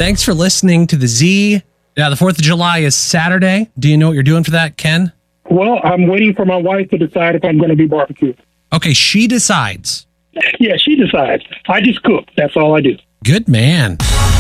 Thanks for listening to the Z. Yeah, the 4th of July is Saturday. Do you know what you're doing for that, Ken? Well, I'm waiting for my wife to decide if I'm going to be barbecued. Okay, she decides. Yeah, she decides. I just cook. That's all I do. Good man.